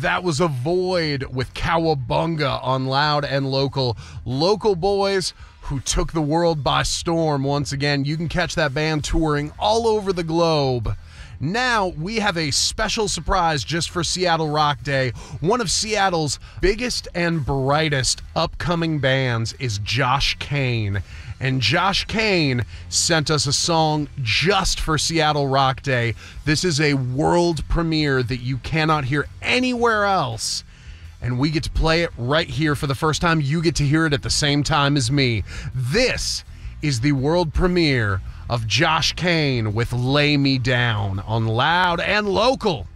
That was a Void with Cowabunga on Loud and Local. Local boys who took the world by storm once again. You can catch that band touring all over the globe. Now we have a special surprise just for Seattle Rock Day. One of Seattle's biggest and brightest upcoming bands is Josh Kane. And Josh Kane sent us a song just for Seattle Rock Day. This is a world premiere that you cannot hear anywhere else. And we get to play it right here for the first time. You get to hear it at the same time as me. This is the world premiere of Josh Kane with Lay Me Down on Loud and Local.